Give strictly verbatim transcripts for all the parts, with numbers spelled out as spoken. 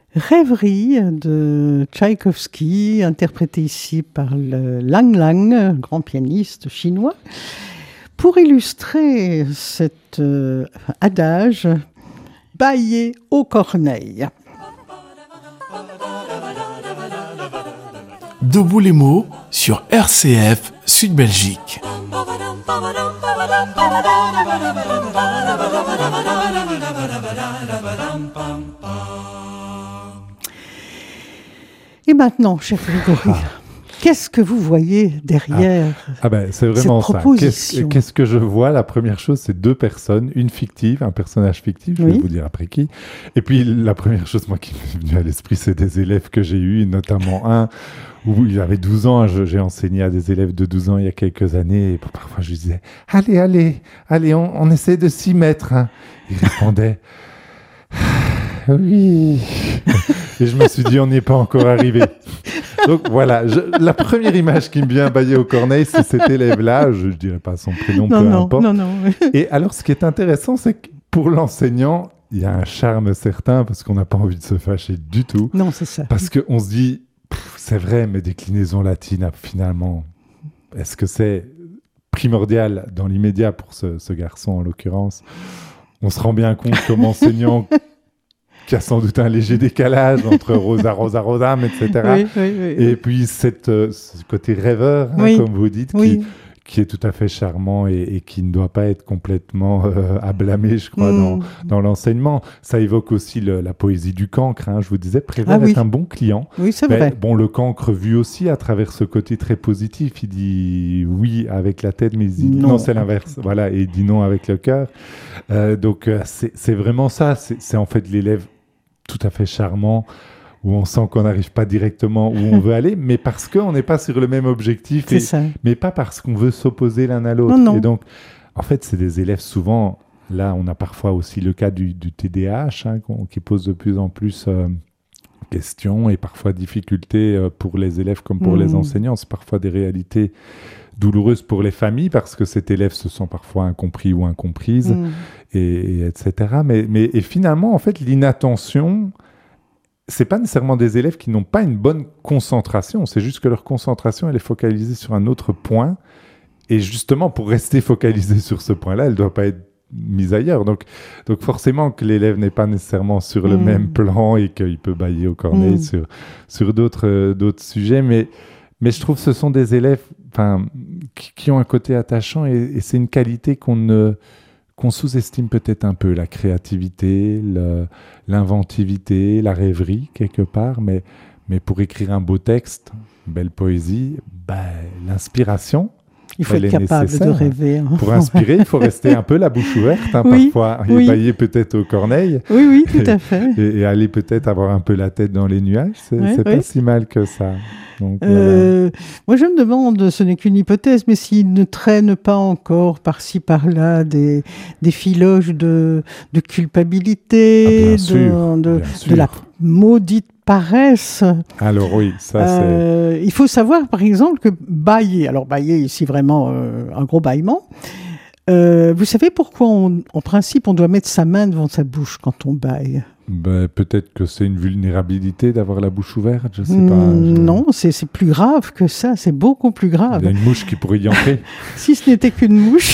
Rêverie de Tchaïkovski, interprété ici par le Lang Lang, grand pianiste chinois. Pour illustrer cet euh, adage, bâiller aux corneilles. Debout les mots sur R C F Sud Belgique. Et maintenant, cher Grégory, qu'est-ce que vous voyez derrière ah. Ah ben, c'est vraiment cette ça. proposition Qu'est-ce, qu'est-ce que je vois? La première chose, c'est deux personnes, une fictive, un personnage fictif, je oui. vais vous dire après qui. Et puis, la première chose, moi, qui m'est venue à l'esprit, c'est des élèves que j'ai eus, notamment un où il avait douze ans. Je, j'ai enseigné à des élèves de douze ans il y a quelques années. Et parfois, je lui disais, allez, allez, allez, on, on essaie de s'y mettre. Hein. Il répondait, oui. Et je me suis dit, on n'y est pas encore arrivé. Donc voilà, je, la première image qui me vient bailler aux corneilles, c'est cet élève-là. Je ne dirais pas son prénom, non, peu non, importe. Non, non. Et alors, ce qui est intéressant, c'est que pour l'enseignant, il y a un charme certain parce qu'on n'a pas envie de se fâcher du tout. Non, c'est ça. Parce qu'on se dit, c'est vrai, mais déclinaison latine, finalement, est-ce que c'est primordial dans l'immédiat pour ce, ce garçon, en l'occurrence? On se rend bien compte comme enseignant qu'il y a sans doute un léger décalage entre Rosa, Rosa, Rosam, et cetera. Oui, oui, oui. Et puis cette, euh, ce côté rêveur, oui. hein, comme vous dites, oui. qui, qui est tout à fait charmant et, et qui ne doit pas être complètement euh, à blâmer, je crois, mmh. dans, dans l'enseignement. Ça évoque aussi le, la poésie du cancre. Hein. Je vous disais, Prévert ah, oui. est un bon client. Oui, c'est mais, vrai. Bon, le cancre vu aussi à travers ce côté très positif. Il dit oui avec la tête, mais il dit non, non c'est l'inverse. Voilà, et il dit non avec le cœur. Euh, donc, euh, c'est, c'est vraiment ça. C'est, c'est en fait l'élève tout à fait charmant, où on sent qu'on n'arrive pas directement où on veut aller, mais parce qu'on n'est pas sur le même objectif, c'est et, ça. mais pas parce qu'on veut s'opposer l'un à l'autre. Non, non. Et donc, en fait, c'est des élèves souvent, là, on a parfois aussi le cas du, du T D A H, hein, qui pose de plus en plus euh, questions et parfois difficultés euh, pour les élèves comme pour mmh. les enseignants. C'est parfois des réalités douloureuses pour les familles parce que cet élève se sent parfois incompris ou incomprise, mmh. et, et et cetera. Mais, mais et finalement, en fait, l'inattention, c'est pas nécessairement des élèves qui n'ont pas une bonne concentration. C'est juste que leur concentration, elle est focalisée sur un autre point. Et justement, pour rester focalisée sur ce point-là, elle doit pas être mise ailleurs. Donc, donc forcément que l'élève n'est pas nécessairement sur le mmh. même plan et qu'il peut bâiller au corneille mmh. sur, sur d'autres, euh, d'autres sujets. Mais, mais je trouve que ce sont des élèves enfin, qui, qui ont un côté attachant et, et c'est une qualité qu'on, ne, qu'on sous-estime peut-être un peu, la créativité, le, l'inventivité, la rêverie quelque part, mais, mais pour écrire un beau texte, une belle poésie, ben, l'inspiration, il faut être capable de rêver. Hein. Pour inspirer, il faut rester un peu la bouche ouverte, hein, oui, parfois, oui. et bailler peut-être aux corneilles. Oui, oui, tout à fait. Et, et aller peut-être avoir un peu la tête dans les nuages, c'est, oui, c'est oui. pas si mal que ça. Donc, euh, voilà. Moi, je me demande, ce n'est qu'une hypothèse, mais s'il ne traîne pas encore par-ci, par-là des, des filoges de, de culpabilité, ah, bien de, sûr, de, bien sûr. de la maudite paresse. Alors oui, ça euh, c'est... Il faut savoir, par exemple, que bâiller, alors bâiller ici vraiment euh, un gros bâillement, euh, vous savez pourquoi, on, en principe, on doit mettre sa main devant sa bouche quand on bâille? Ben, peut-être que c'est une vulnérabilité d'avoir la bouche ouverte, je sais mmh, pas. Je... Non, c'est, c'est plus grave que ça, c'est beaucoup plus grave. Il y a une mouche qui pourrait y entrer. Si ce n'était qu'une mouche.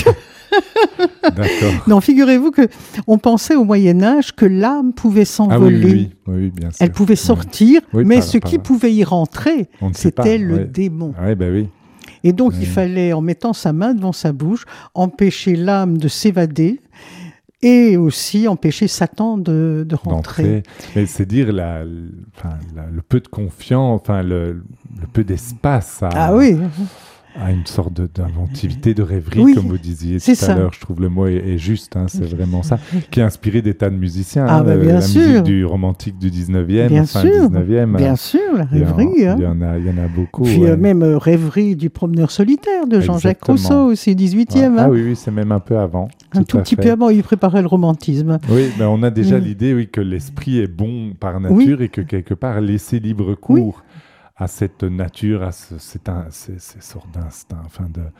D'accord. Non, figurez-vous qu'on pensait au Moyen-Âge que l'âme pouvait s'envoler. Ah oui, oui, oui, bien sûr. Elle pouvait sortir, oui. Oui, mais par, ce par... qui pouvait y rentrer, c'était le ouais. démon. Ah, ben oui. Et donc, oui. il fallait, en mettant sa main devant sa bouche, empêcher l'âme de s'évader et aussi empêcher Satan de, de rentrer. D'entrer. Mais c'est dire la, la, la, le peu de confiance, enfin le, le peu d'espace à, ah oui. à une sorte de, d'inventivité, de rêverie, oui, comme vous disiez tout à l'heure. Je trouve le mot est, est juste, hein, c'est vraiment ça, qui a inspiré des tas de musiciens. Ah, hein, bah, bien la sûr. musique du romantique du dix-neuvième, bien fin sûr, dix-neuvième. Bien euh, sûr, la rêverie. Il y en, hein. il y en, a, il y en a beaucoup. Puis ouais. euh, même euh, rêverie du promeneur solitaire de Jean-Jacques Exactement. Rousseau, aussi dix-huitième. Ouais. Hein. Ah oui, oui, c'est même un peu avant. Un tout, tout petit fait. peu avant, il préparait le romantisme. Oui, mais on a déjà mmh. l'idée oui, que l'esprit est bon par nature oui. et que quelque part, laisser libre cours oui. à cette nature, à ce, c'est un, c'est, c'est sorte d'instinct, enfin de,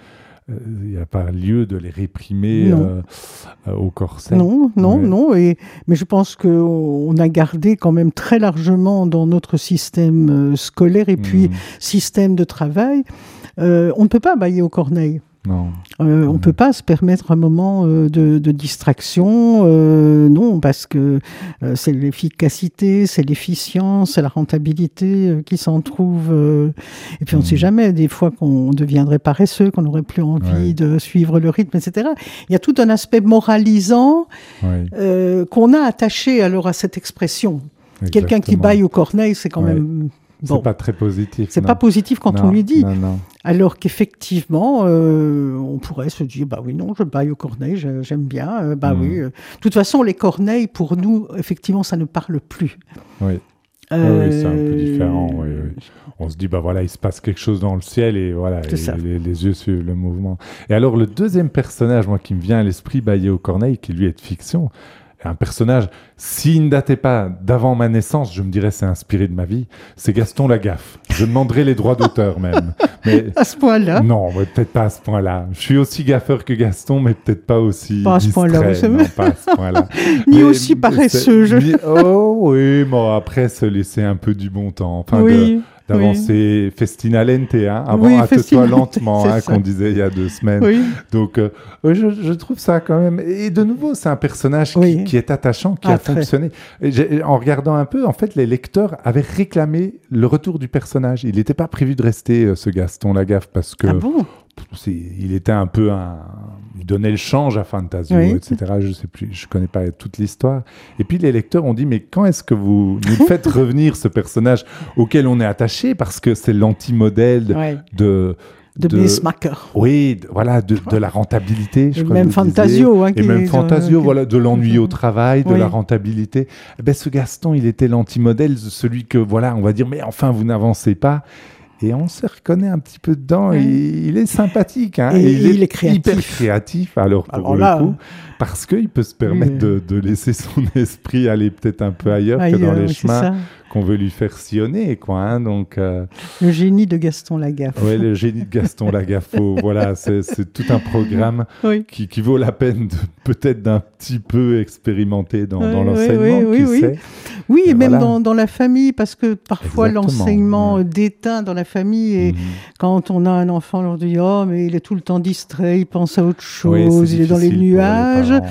il n'y a pas lieu de les réprimer euh, euh, au corset. Non, non, ouais. non. Et, mais je pense qu'on a gardé quand même très largement dans notre système euh, scolaire et puis Mmh. système de travail, euh, on ne peut pas bailler aux corneilles. Non. Euh, on ne Mmh. peut pas se permettre un moment euh, de, de distraction, euh, non, parce que euh, c'est l'efficacité, c'est l'efficience, c'est la rentabilité euh, qui s'en trouve. Euh, et puis on ne Mmh. sait jamais, des fois qu'on deviendrait paresseux, qu'on n'aurait plus envie Ouais. de suivre le rythme, et cetera. Il y a tout un aspect moralisant Oui, euh, qu'on a attaché alors à cette expression. Quelqu'un qui exactement. baille aux corneilles, c'est quand Ouais. même... C'est Bon, pas très positif. c'est non. pas positif quand Non, on lui dit. Non, non. Alors qu'effectivement, euh, on pourrait se dire, bah oui, non, je baille aux corneilles, je- j'aime bien. euh, bah Mm. oui. euh. De toute façon, les corneilles, pour nous, effectivement, ça ne parle plus. Oui. Euh, Oui, c'est un peu différent. Oui, oui. On se dit, bah voilà, il se passe quelque chose dans le ciel et voilà, C'est et ça. les, les yeux suivent le mouvement. Et alors, le deuxième personnage, moi, qui me vient à l'esprit, baillé aux corneilles, qui lui est de fiction, un personnage, s'il ne datait pas d'avant ma naissance, je me dirais c'est inspiré de ma vie, c'est Gaston Lagaffe. Je demanderais les droits d'auteur même. Mais À ce point-là. non, ouais, peut-être pas à ce point-là. Je suis aussi gaffeur que Gaston, mais peut-être pas aussi Pas à ce distrait. point-là, vous savez. Non, pas à ce point-là. Ni Mais aussi paresseux. c'est- Je... ni- Oh oui, bon, après, se laisser un peu du bon temps. Enfin, de- oui. d'avancer festina lente, hein, avant Oui, hâte-toi festina lente, lentement, c'est hein, ça. qu'on disait il y a deux semaines. Oui. Donc, euh, ouais, je, je trouve ça quand même. Et de nouveau, c'est un personnage qui, Oui. qui est attachant, qui Ah, a très. fonctionné. Et j'ai- en regardant un peu, en fait, les lecteurs avaient réclamé le retour du personnage. Il n'était pas prévu de rester, euh, ce Gaston Lagaffe, parce que Ah bon? c'est- il était un peu un. Il donnait le change à Fantasio, Oui. et cetera. Je sais plus, je connais pas toute l'histoire. Et puis les lecteurs ont dit, mais quand est-ce que vous nous faites revenir ce personnage auquel on est attaché, parce que c'est l'anti-modèle Ouais. de. De Beesmacher. Oui, de- voilà, de, de la rentabilité. Je Et crois même que vous disiez. Fantasio. Hein, Et qui même est- Fantasio, euh, voilà, de l'ennui au travail, de Oui. la rentabilité. Eh ben, ce Gaston, il était l'anti-modèle, celui que, voilà, on va dire, mais enfin, vous n'avancez pas. Et on se reconnaît un petit peu dedans. Oui. Il, il est sympathique. Hein, Et et il est créatif. hyper créatif, alors, pour Alors le là, coup. Parce qu'il peut se permettre oui. de, de laisser son esprit aller peut-être un peu ailleurs, que ailleurs, dans les oui, c'est chemins ça. qu'on veut lui faire sillonner. Quoi, hein, donc, euh, Le génie de Gaston Lagaffe. ouais, le génie de Gaston Lagaffe. Voilà, c'est c'est tout un programme Oui. qui, qui vaut la peine de peut-être d'un petit peu expérimenter dans, Oui, dans oui, l'enseignement, oui, qui oui, oui. sait. Oui, et Et même voilà. dans, dans la famille, parce que parfois Exactement, l'enseignement ouais. euh, déteint dans la famille, et Mhm. quand on a un enfant, on leur dit « Oh, mais il est tout le temps distrait, il pense à autre Oui, chose, c'est il est dans les difficile pour nuages. parents.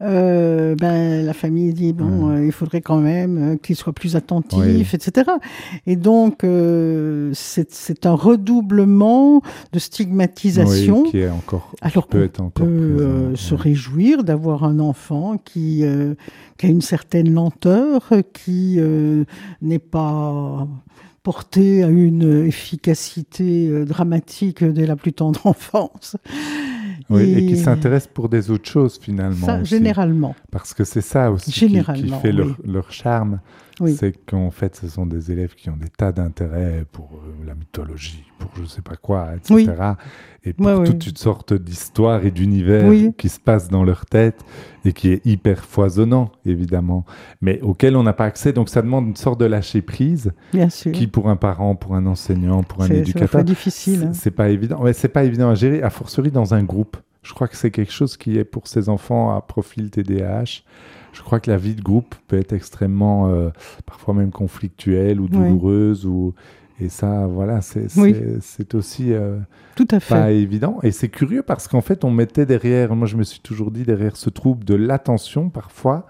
Euh, ben, la famille dit « Bon, Mhm. euh, il faudrait quand même euh, qu'il soit plus attentif, Oui. et cetera » Et donc, euh, c'est c'est un redoublement de stigmatisation. Oui, qui est encore, Alors peut qu'on être encore peut présent, euh, ouais. se réjouir d'avoir un enfant qui, euh, qui a une certaine lenteur, qui euh, n'est pas porté à une efficacité euh, dramatique dès la plus tendre enfance. Oui, et qui s'intéresse pour des autres choses finalement. Ça, aussi. généralement. Parce que c'est ça aussi qui, qui Généralement, fait leur, oui. leur charme. Oui. C'est qu'en fait, ce sont des élèves qui ont des tas d'intérêts pour euh, la mythologie, pour je sais pas quoi, et cetera. Et pour Ouais, toute ouais. une sorte d'histoire et d'univers Oui. qui se passe dans leur tête et qui est hyper foisonnant, évidemment, mais auquel on n'a pas accès. Donc ça demande une sorte de lâcher prise Bien sûr. qui, pour un parent, pour un enseignant, pour un C'est c'est éducateur, parfois difficile. hein. c'est- c'est pas évident. Ouais, c'est pas évident à gérer, a fortiori dans un groupe. Je crois que c'est quelque chose qui est pour ces enfants à profil T D A H. Je crois que la vie de groupe peut être extrêmement, euh, parfois même conflictuelle ou douloureuse. Ou... Et ça, voilà, c'est c'est- Oui. c'est aussi euh, Tout à fait. pas évident. Et c'est curieux parce qu'en fait, on mettait derrière, moi je me suis toujours dit, derrière ce trouble de l'attention, parfois,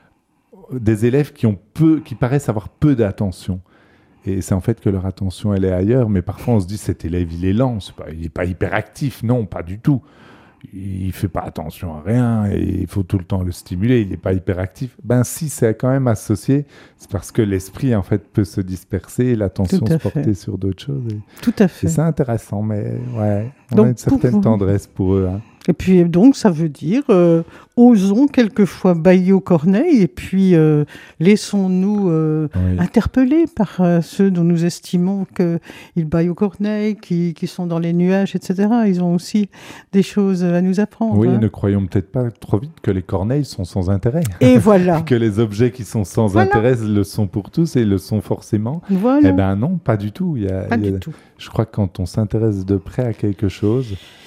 des élèves qui, ont peu, qui paraissent avoir peu d'attention. Et c'est en fait que leur attention, elle est ailleurs. Mais parfois, on se dit, cet élève, il est lent. C'est pas, il n'est pas hyperactif. Non, pas du tout. Il ne fait pas attention à rien. Et il faut tout le temps le stimuler. Il n'est pas hyperactif. Ben si, c'est quand même associé. C'est parce que l'esprit, en fait, peut se disperser et l'attention Tout à se porter fait. sur d'autres choses. Et, Tout à et fait. c'est intéressant. Mais ouais, on Donc, a une certaine pour- tendresse pour eux. Hein. Et puis donc ça veut dire euh, osons quelquefois bailler aux corneilles et puis euh, laissons-nous euh, Oui. interpeller par euh, ceux dont nous estimons qu'ils baillent aux corneilles, qui, qui sont dans les nuages, et cetera. Ils ont aussi des choses à nous apprendre. Oui, hein. ne croyons peut-être pas trop vite que les corneilles sont sans intérêt. Et voilà. Que les objets qui sont sans Voilà. intérêt le sont pour tous et le sont forcément. Voilà. Eh ben non, pas du tout. Il y a, Pas il y a- du tout. Je crois que quand on s'intéresse de près à quelque chose,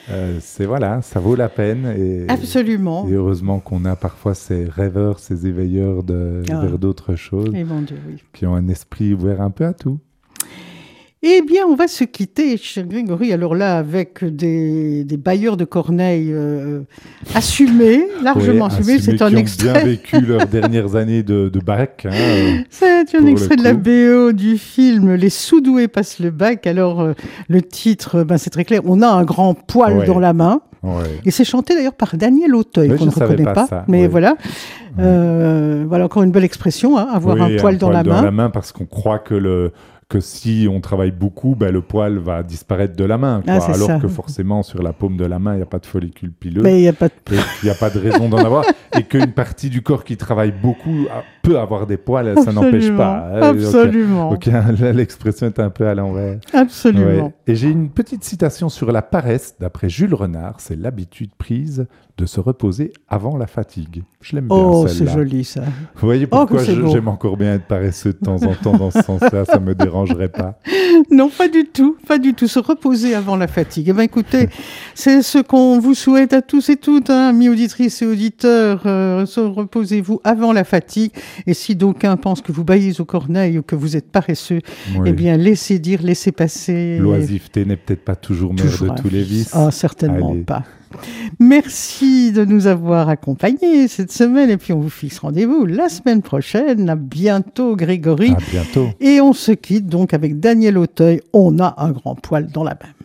euh, c'est voilà, ça vaut la peine. Et, Absolument. Et heureusement qu'on a parfois ces rêveurs, ces éveilleurs de, Ah. vers d'autres choses, Et mon Dieu, oui. qui ont un esprit ouvert un peu à tout. Eh bien, on va se quitter, cher Grégory, alors là, avec des, des bailleurs de Corneille euh, assumés, largement Oui, assumés. C'est un qui ont extrait. bien vécu leurs dernières années de, de bac. Hein, euh, C'est un pour extrait le de la coup. B O du film Les sous-doués passent le bac. Alors, euh, le titre, ben, c'est très clair. On a un grand poil Ouais. dans la main. ouais. Et c'est chanté d'ailleurs par Daniel Auteuil, Oui, qu'on je ne savais reconnaît pas pas. ça, mais oui. voilà. Euh, voilà encore une belle expression, hein, avoir Oui, un poil dans la dans main. la main parce qu'on croit que le que si on travaille beaucoup, ben, le poil va disparaître de la main. Quoi. Ah, c'est Alors ça. que forcément, sur la paume de la main, il n'y a pas de follicule pileux. Mais il n'y a pas de... Et qu'il n'y a pas de raison d'en avoir. Et qu'une partie du corps qui travaille beaucoup a- peut avoir des poils, ça n'empêche pas. hein. Absolument. Ok, ok, là, l'expression est un peu à l'envers. Absolument. Ouais. Et j'ai une petite citation sur la paresse, d'après Jules Renard. C'est l'habitude prise de se reposer avant la fatigue. Je l'aime bien, Oh, c'est celle-là. joli ça. Vous voyez Oh, pourquoi que c'est je- beau. j'aime encore bien être paresseux de temps en temps dans ce sens-là, ça me dérangerait pas. Non, pas du tout, pas du tout. Se reposer avant la fatigue. Eh bien, écoutez, c'est ce qu'on vous souhaite à tous et toutes, hein, amis auditrices et auditeurs. Euh, se reposez-vous avant la fatigue. Et si d'aucuns pensent que vous baillez au corneille ou que vous êtes paresseux, Oui. eh bien, laissez dire, laissez passer. L'oisiveté n'est peut-être pas toujours mère Toujours de un tous les vice. vices. Ah, certainement Allez. pas. Merci de nous avoir accompagnés cette semaine et puis on vous fixe rendez-vous la semaine prochaine. À bientôt Grégory. À bientôt. Et on se quitte donc avec Daniel Auteuil. On a un grand poil dans la main.